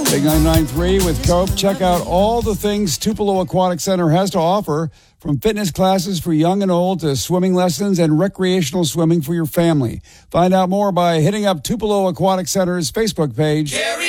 Big 99.3 with Cope. Check out all the things Tupelo Aquatic Center has to offer, from fitness classes for young and old to swimming lessons and recreational swimming for your family. Find out more by hitting up Tupelo Aquatic Center's Facebook page.